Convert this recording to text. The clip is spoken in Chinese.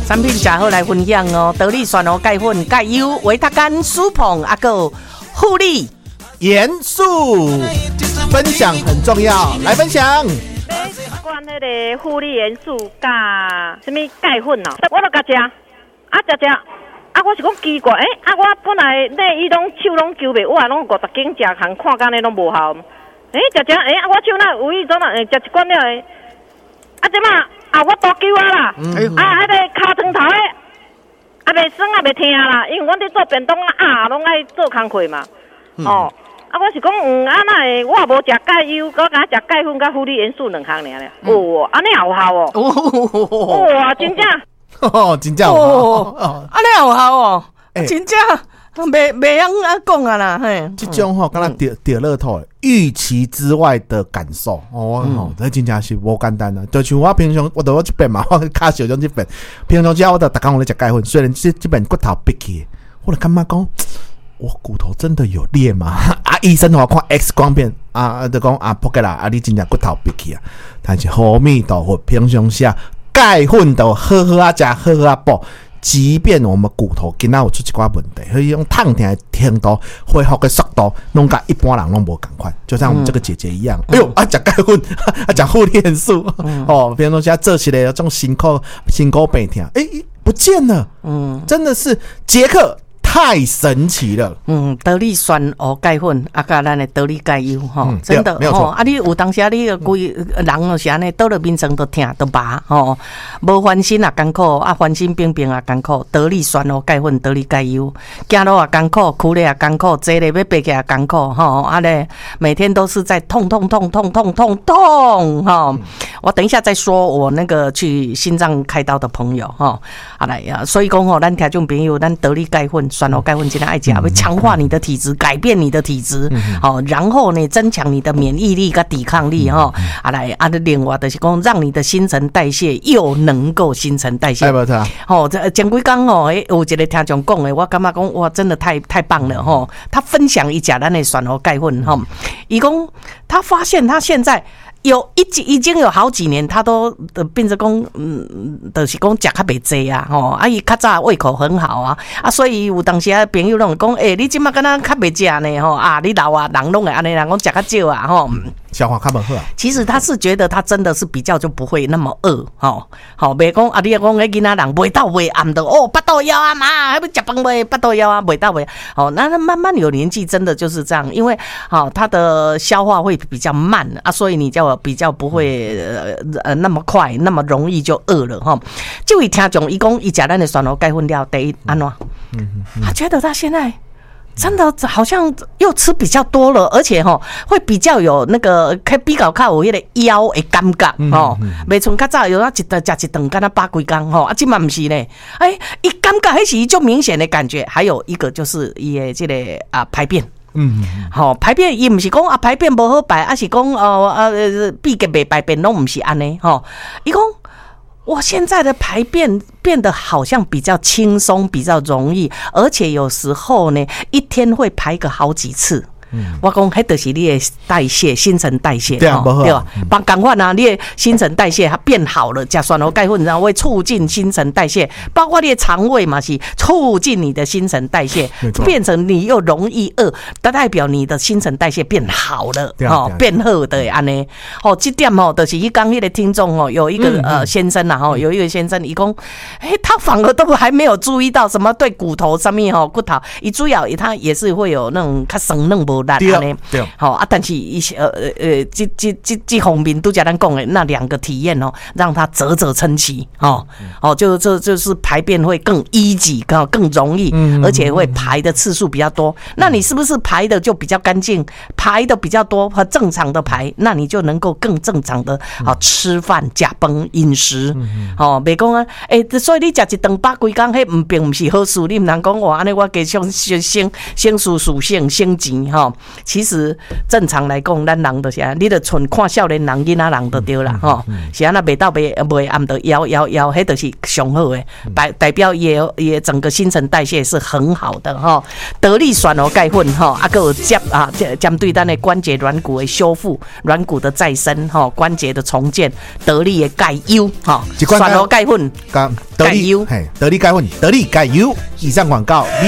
产品真好来分享哦，得力酸哦钙粉、钙油、维他甘、舒膨，还有护理严肃，分享很重要，来分享。 关迄个护理元素加什么钙粉哦，我都甲食，食，我是讲奇怪，我本来内伊拢手拢揪袂，我拢50斤食，含看干咧拢无效，食，我手那有意做哪，食一罐了的，即马我多揪啦，迄个骹床头的，袂酸袂疼啦，因为阮伫做便当拢爱做工课嘛，哦。我是讲，那会我无食钙油，我敢食钙粉甲护理元素2项尔咧。哦，安尼也有效哦。哇，真正。 真正有效。 安尼也有效哦。真正，袂晓安讲啊啦，嘿。 这种敢若钓乐透预期之外的感受，这真正是无简单啊。就像我平常我这边嘛，我卡小种这边，平常时我都逐工咧食钙粉，虽然这边骨头闭起，我就感觉讲。我骨头真的有裂吗？医生看 X 光片就讲扑克啦，你真正骨头闭起啊。但是阿弥陀佛，平常时钙粉都好好食，好好补。即便我们骨头今仔有出一寡问题，可以用痛痛的程度恢复的速度，拢甲一般人拢无同款。就像我们这个姐姐一样，哎呦食钙粉，食护理元素，比如说现在做起来有这种辛苦病痛，不见了，真的是捷克。太神奇了， 得力酸哦钙粉，甲咱的得力钙油真的没有错。 你有当时你规人就是安尼倒了面床都疼都麻无翻身也艰苦，翻身冰冰也艰苦。得力酸哦钙粉，得力钙油，走路也艰苦，苦咧也艰苦，坐咧要爬起来也艰苦每天都是在痛我等一下再说我那个去心脏开刀的朋友好来呀，所以讲咱听众朋友，咱得力钙粉。酸哦钙粉今天爱讲，会强化你的体质，改变你的体质，然后呢增强你的免疫力跟抵抗力另外就是讲让你的新陈代谢又能够新陈代谢。这前几天有一个听众讲的，我感觉讲哇真的太棒了他分享一下咱的酸哦钙粉伊讲他发现他现在。已经有好几年，他都变成讲，就是讲食较袂济啊，伊较早胃口很好啊，所以有当时朋友拢讲，你即马敢若较袂食呢，你老啊，人拢会安尼，人讲食较少啊， 消化较无好啊。 其实他是觉得他真的是比较就不会那么饿，袂讲你讲迄囡仔人袂到胃暗的巴肚枵啊妈，还要食饭袂巴肚枵啊，袂到胃。那慢慢有年纪真的就是这样，因为他的消化会比较慢所以你就比较不会那么快那么容易就饿了这位听众伊讲伊食咱的酸哦钙粉了，第一安怎？他觉得他现在。真的好像又吃比较多了，而且会比较有那个比较有那个腰的感觉袂像较早有食一顿敢若饱几工现在不是呢，一感觉那是就明显的感觉。还有一个就是伊的这个排便。排便伊不是讲排便不好排，是讲闭结袂排便拢不是安尼伊讲。我现在的排便变得好像比较轻松，比较容易，而且有时候呢，一天会排个好几次。我讲迄就是你的代谢，新陈代谢， 对吧？赶快你的新陈代谢它变好了，吃酸哦钙粉然后会促进新陈代谢，包括你的肠胃嘛是促进你的新陈代谢，变成你又容易饿，代表你的新陈代谢变好了，变好的安尼。这点就是伊刚迄个听众有一个先生有一个先生，伊讲，他反而都还没有注意到什么对骨头上面骨头，伊主要他也是会有那种较生嫩无。 对， 但是这方面都讲咱讲的那2个体验让他啧称奇就是排便会更easy更容易，而且会排的次数比较多。那你是不是排的就比较干净，排的比较多和正常的排，那你就能够更正常的吃饭吃饭饮食别讲所以你吃一顿饱几工，迄并不是好事。你唔能讲安尼我给先属性先钱其实正常来讲，咱人就是你得纯看少年人、囡仔人就对啦，吼。是安那袂到袂暗得摇，迄就是上好诶，代表也整个新陈代谢是很好的哈。得力酸哦钙粉哈，还有针对咱的关节软骨的修复、软骨的再生哈、关节的重建，得力的钙优哈，酸哦钙粉， 得力钙粉，得力钙油。以上广告。